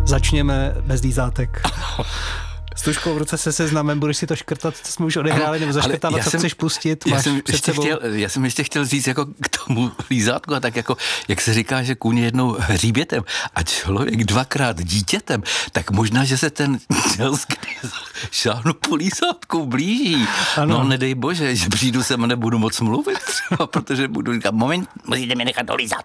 Začněme bez lízátek. S tužkou v ruce se seznamem, budeš si to škrtat, co jsme už odehráli, nebo zaškrtávat, co chceš pustit, já jsem ještě chtěl říct jako k tomu lízátku a tak jako, jak se říká, že kůň jednou hříbětem a člověk dvakrát dítětem, tak možná, že se ten čas, kdy šáhnu po lízátku blíží. Ano. No nedej bože, že přijdu sem a nebudu moc mluvit třeba, protože budu říkat, moment, musíte mi nechat dolízat.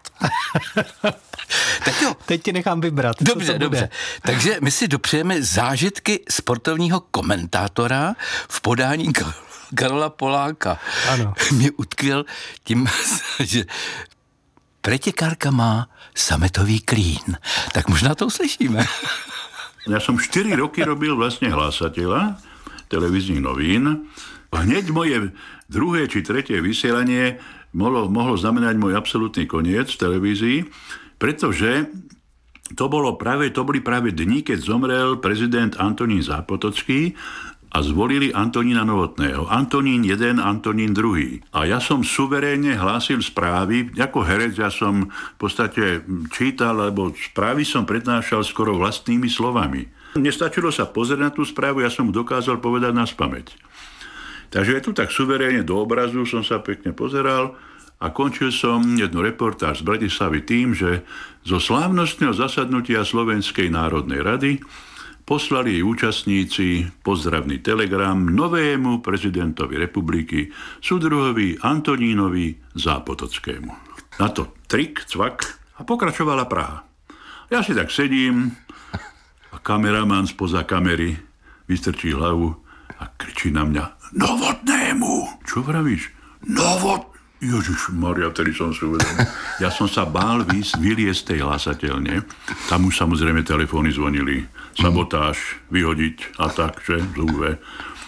Tak jo. Teď ti nechám vybrat. Dobře. Takže my si dopřejeme zážitky sportovního komentátora v podání Karola Poláka. Ano. Mě utkvěl tím, že pretekárka má sametový klín. Tak možná to uslyšíme. Ja som 4 roky robil vlastne hlásateľa televíznych novín. Hneď moje druhé či tretie vysielanie mohlo znamenať môj absolútny koniec v televízii, pretože to boli práve dni, keď zomrel prezident Antonín Zápotocký a zvolili Antonína Novotného. Antonín 1, Antonín 2. A ja som suverénne hlásil správy. Ako herec ja som v podstate čítal, alebo správy som prednášal skoro vlastnými slovami. Nestačilo sa pozrieť na tú správu, ja som dokázal povedať naspamäť. Takže je tu tak suverénne do obrazu som sa pekne pozeral a končil som jednu reportáž z Bratislavy tým, že zo slávnostného zasadnutia Slovenskej národnej rady poslali jej účastníci pozdravný telegram novému prezidentovi republiky, súdruhovi Antonínovi Zápotockému. Na to trik, cvak a pokračovala Praha. Ja si tak sedím a kameraman spoza kamery vystrčí hlavu a kričí na mňa: Novotnému! Čo vravíš? Ježišmaria, vtedy som si uvedomil. Ja som sa bál vyliesť z tej hlasateľne. Tam už samozrejme telefóny zvonili. Sabotáž, vyhodiť a tak, že zúve.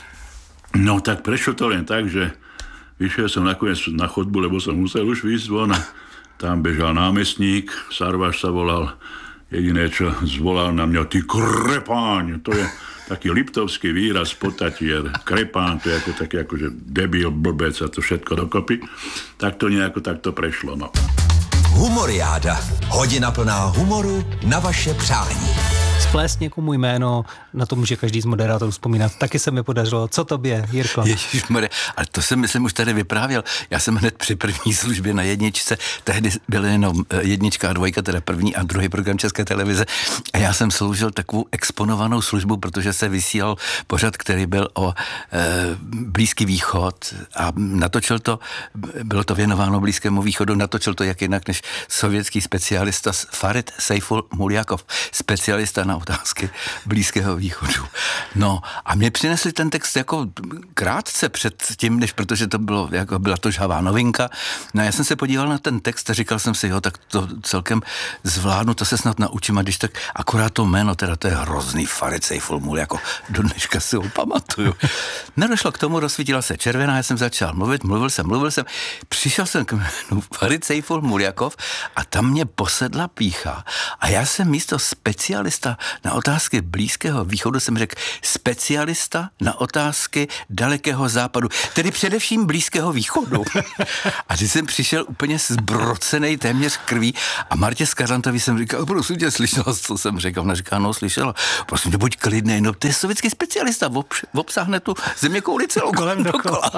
No tak prešlo to len tak, že vyšiel som nakoniec na chodbu, lebo som musel už výjsť von a tam bežal námestník, Sarvaš sa volal. Jediné, čo zvolal na mňa: ty krepáň! To je taký liptovský výraz potatier. Krepán, to je ako taký akože debil, blbec a to všetko dokopy. Tak to nejako takto prešlo, no. Humoriáda. Hodina plná humoru na vaše přání. Splést někomu jméno, na to může každý z moderátorů vzpomínat. Taky se mi podařilo. Co tobě, Jirko? Ježišmarja, ale to jsem, myslím, už tady vyprávěl. Já jsem hned při první službě na jedničce, tehdy byly jenom jednička a dvojka, teda první a druhý program České televize. A já jsem sloužil takovou exponovanou službu, protože se vysílal pořad, který byl o Blízký východ a natočil to, bylo to věnováno Blízkému východu, natočil to jak jinak než sovětský specialista Farid Sejful Muljakov, specialista na otázky Blízkého východu. No a mě přinesli ten text jako krátce před tím, než protože to bylo, jako byla to žhavá novinka. No a já jsem se podíval na ten text a říkal jsem si, jo, tak to celkem zvládnu, to se snad naučím a když tak akorát to jméno, teda to je hrozný Farid Sejful Muljakov, do dneška si ho pamatuju. Nedošlo k tomu, rozsvítila se červená, já jsem začal mluvil jsem, přišel jsem k jménu Farid Sejful Muljakov a tam mě posedla pýcha a já jsem místo specialista na otázky Blízkého východu jsem řekl specialista na otázky Dalekého západu, tedy především Blízkého východu. A když jsem přišel úplně zbrocenej téměř krví a Martě Skařantovi jsem říkal, prosím tě, slyšela, co jsem řekl? Ona říká, no slyšela, prosím tě, buď klidnej, no ty je sovětský specialista, obsáhne tu zeměkouli celou kolem dokola.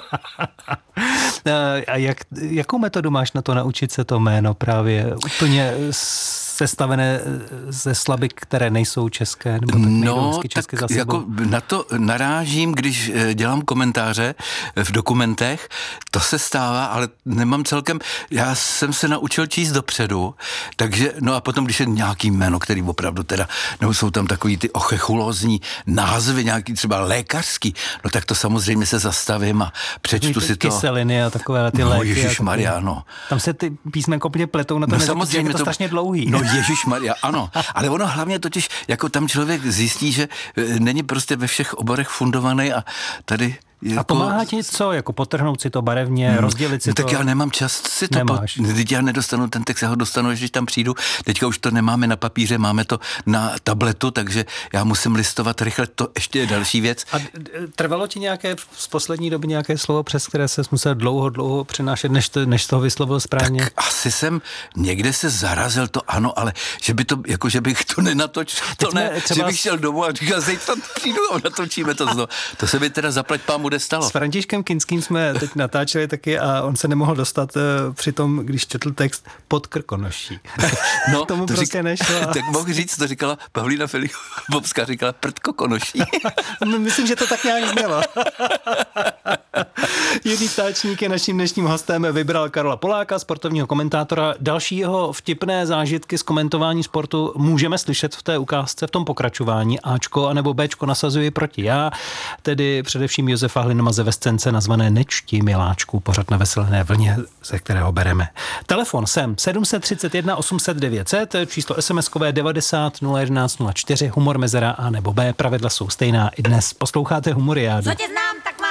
A jakou metodu máš na to naučit se to jméno právě úplně sestavené ze slabik, které nejsou české? Nebo tak no, tak jako na to narážím, když dělám komentáře v dokumentech, to se stává, ale nemám celkem, já jsem se naučil číst dopředu, takže, no a potom, když je nějaký jméno, který opravdu teda, nebo jsou tam takový ty ochechulózní názvy, nějaký třeba lékařský, no tak to samozřejmě se zastavím a přečtu si to. Kyseliny a takové ty léky. Ježišmarja, no. Tam se ty písmenka úplně pletou na to, no, samozřejmě je to strašně dlouhý. No ježišmarja, ano. Ale ono hlavně totiž, jako tam člověk zjistí, že není prostě ve všech oborech fundovaný a tady A pomáhá ti co? Jako potrhnout si to barevně, rozdělit si to? Tak já nemám čas si to... Teď já nedostanu ten text, já ho dostanu, když tam přijdu. Teďka už to nemáme na papíře, máme to na tabletu, takže já musím listovat rychle, to ještě je další věc. A trvalo ti nějaké z poslední doby nějaké slovo, přes které se musel dlouho přenášet, než toho vyslovil správně? Tak asi jsem někde se zarazil, to ano, ale že by to, jako že bych to nenatočil, to ne, že bych šel domů a říkal, zítra přijdu a natočíme to znovu. To se mi teda zaplať pámu stalo. S Františkem Kinským jsme teď natáčeli taky a on se nemohl dostat při tom, když četl text pod Krkonoší. No, tomu to prostě nešlo. Tak mohl říct, to říkala Pavlína Filipovská, říkala Prdko Konoší. Myslím, že to tak nějak znělo. Jiří Stáčník je naším dnešním hostem, vybral Karola Poláka, sportovního komentátora. Další jeho vtipné zážitky z komentování sportu můžeme slyšet v té ukázce, v tom pokračování. Ačko anebo Bčko nasazuji proti já, tedy především Josefa Hlinemaze ve scénce nazvané Nečti miláčku, pořad na Veselné vlně, ze kterého bereme. Telefon sem 731 800 900, číslo SMS-kové 90 011 04, humor mezera A nebo B, pravidla jsou stejná i dnes. Posloucháte Humoriádu. Co tě znám, tak